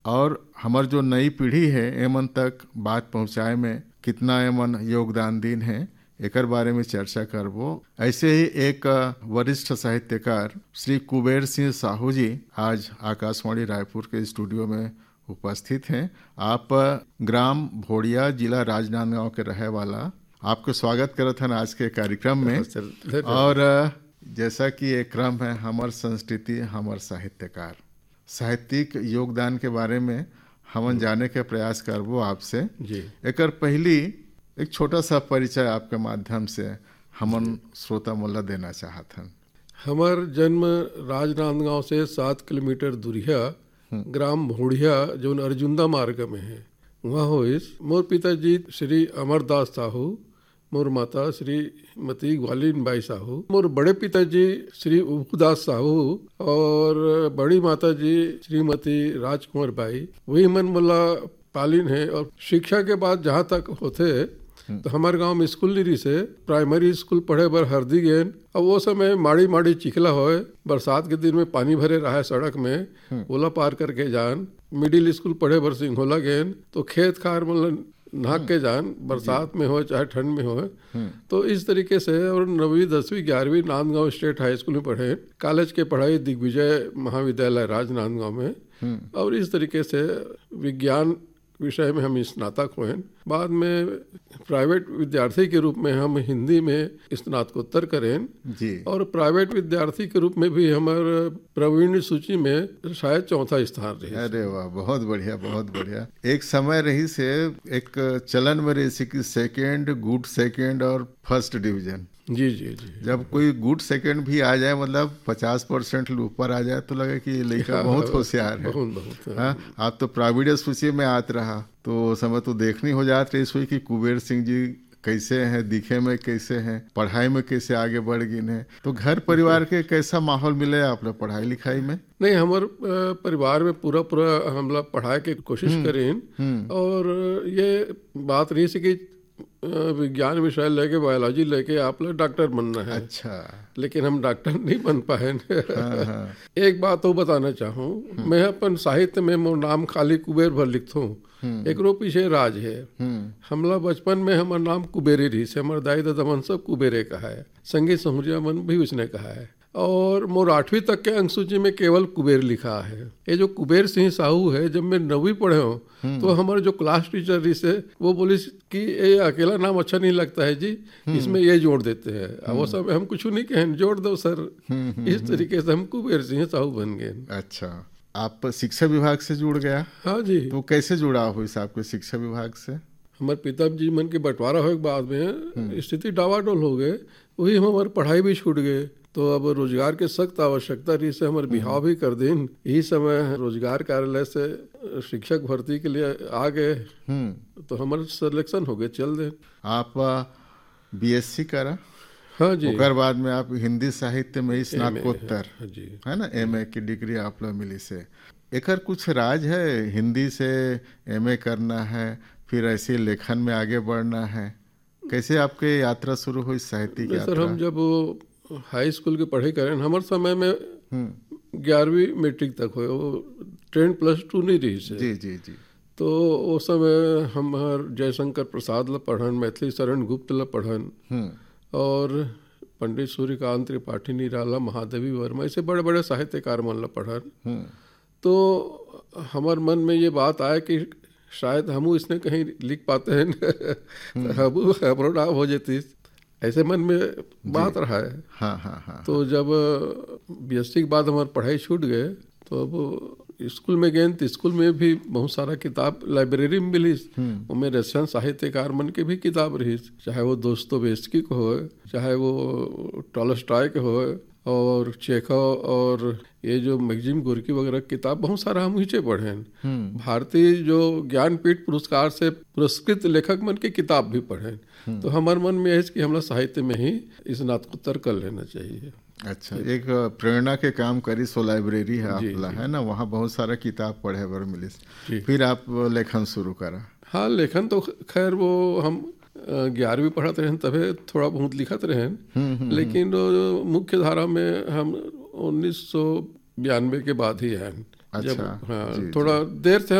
और हमार जो नई पीढ़ी है एमन तक बात पहुँचाए में कितना एमन योगदान दिन है, एकर बारे में चर्चा करबो। ऐसे ही एक वरिष्ठ साहित्यकार श्री कुबेर सिंह साहू जी आज आकाशवाणी रायपुर के स्टूडियो में उपस्थित हैं। आप ग्राम भोड़िया, जिला राजनांदगांव के रहे वाला, आपको स्वागत करत हन आज के कार्यक्रम में। और जैसा कि एक क्रम है हमार संस्कृति हमार साहित्यकार, साहित्यिक योगदान के बारे में हम जाने के प्रयास करबो आपसे जी। एकर पहली एक छोटा सा परिचय आपके माध्यम से हमन श्रोता मोला देना चाहत हन। हमार जन्म राजनांदगांव से 7 किलोमीटर दूरिया ग्राम भोड़िया जो अर्जुंदा मार्ग में है वहाँ हो। इस मोर पिताजी श्री अमरदास साहू, मोर माता श्रीमती ग्वालिन बाई साहू, मोर बड़े पिताजी श्री उपदास साहू और बड़ी माता जी श्रीमती राजकुमार बाई, वही मन मोला पालिन है। और शिक्षा के बाद जहाँ तक होते तो हमारे गांव में स्कूल नहीं रही से, प्राइमरी स्कूल पढ़े बर हरदी गेन। अब वो समय माड़ी माड़ी चिखला होए, बरसात के दिन में पानी भरे रहा है सड़क में, ओला पार करके जान। मिडिल स्कूल पढ़े बर सिंघोला गेन, तो खेत खार मतलब नहाक के जान, बरसात में हो चाहे ठंड में हो। तो इस तरीके से और 9वीं 10वीं 11वीं नांदगांव स्टेट हाई स्कूल में पढ़े। कॉलेज के पढ़ाई दिग्विजय महाविद्यालय राजनांदगांव में। और इस तरीके से विज्ञान विषय में हम स्नातक हुए। बाद में प्राइवेट विद्यार्थी के रूप में हम हिंदी में स्नातकोत्तर करें जी। और प्राइवेट विद्यार्थी के रूप में भी हमारे प्रवीण सूची में शायद 4था स्थान रही। अरे वाह, बहुत बढ़िया बहुत बढ़िया। एक समय रही से एक चलन में रही कि सेकेंड, गुड सेकेंड और फर्स्ट डिवीजन। जी जी जी। जब कोई गुड सेकंड भी आ जाए, मतलब 50% ऊपर आ जाए, तो लगे कि लड़का बहुत होशियार है। बहुत हाँ, आप तो प्राविड्य सूची में आत रहा, तो समय तो देखनी हो जात रही हुई कि कुबेर सिंह जी कैसे हैं, दिखे में कैसे हैं, पढ़ाई में कैसे आगे बढ़ गए हैं। तो घर परिवार के कैसा माहौल मिले आप लोग पढ़ाई लिखाई में? नहीं, हमारे परिवार में पूरा हम लोग पढ़ाई की कोशिश करें। और ये बात रही कि विज्ञान विषय लेके, बायोलॉजी लेके आप लोग डॉक्टर बनना है। अच्छा। लेकिन हम डॉक्टर नहीं बन पाए। एक बात तो बताना चाहूँ, मैं अपन साहित्य में मोर नाम खाली कुबेर भर लिखता हूँ। एक रो पीछे राज है। हमला बचपन में हमारा नाम कुबेरी रही से, हमारे दाई दादा मन सब कुबेरे कहा है, संगीत सहुरिया मन भी उसने कहा है। और मोर 8वीं तक के अंक सूची में केवल कुबेर लिखा है। ये जो कुबेर सिंह साहू है, जब मैं 9वीं पढ़े हूँ तो हमारे जो क्लास टीचर रही से वो बोली कि ये अकेला नाम अच्छा नहीं लगता है जी, इसमें ये जोड़ देते हैं। अब वो सब हम कुछ नहीं कहें, जोड़ दो सर। इस तरीके से हम कुबेर सिंह साहू बन गए। अच्छा, आप शिक्षा विभाग से जुड़ गया? हाँ जी। तो कैसे जुड़ा हुई आपके शिक्षा विभाग से? हमारे पिताजी मन के बंटवारा हो के बाद में स्थिति डावाडोल हो गए, वही हमारी पढ़ाई भी छूट गए। तो अब रोजगार के सख्त आवश्यकता रही से हमारे बिहाव भी कर दें। यही समय रोजगार कार्यालय से शिक्षक भर्ती के लिए आ गए, तो हमारे सिलेक्शन हो गए, चल दे। आप बीएससी करा? हाँ जी। उसके बाद में आप हिंदी साहित्य में स्नातकोत्तर है ना, एमए की डिग्री आप लोग मिली से। एकर कुछ राज है, हिंदी से एमए करना है, फिर ऐसे लेखन में आगे बढ़ना है? कैसे आपके यात्रा शुरू हुई साहित्य की यात्रा? सर, हम जब हाई स्कूल के पढ़ाई करें, हमारे समय में 11वीं मैट्रिक तक हुए, वो 10+2 नहीं रही से। जी जी जी। तो उस समय हमार जयशंकर प्रसाद ला पढ़न, मैथिली शरण गुप्त ला पढ़न, और पंडित सूर्यकांत त्रिपाठी निराला, महादेवी वर्मा, ऐसे बड़े बड़े साहित्यकार मन ला पढ़न। तो हमार मन में ये बात आया कि शायद हम इसने कहीं लिख पाते हैं, हम नाम हो जाती। ऐसे मन में बात रहा है। हाँ। तो जब बीएससी के बाद हमारी पढ़ाई छूट गए, तो अब स्कूल में गए, तो स्कूल में भी बहुत सारा किताब लाइब्रेरी में मिली। उनमें रशियन साहित्यकार मन के भी किताब रही, चाहे वो दोस्तोयेव्स्की को हो, चाहे वो टॉलस्टॉय के हो, और चेखव, और ये जो मैगजिम गोर्की वगैरह किताब बहुत सारा हम नीचे पढ़े। भारतीय जो ज्ञानपीठ पुरस्कार से पुरस्कृत लेखक मन की किताब भी पढ़े। तो हमारे मन में है कि हमरा साहित्य में ही स्नातकोत्तर कर लेना चाहिए। अच्छा, एक प्रेरणा के काम करी सो लाइब्रेरी है आपला, है ना, वहाँ बहुत सारा किताब पढ़े बर मिली। फिर आप लेखन शुरू करा? हाँ, लेखन तो खैर वो हम 11वीं पढ़त रहे तभी थोड़ा बहुत लिखत रहे, लेकिन मुख्य धारा में हम 1992 के बाद ही हैं। अच्छा, हाँ जी, थोड़ा देर से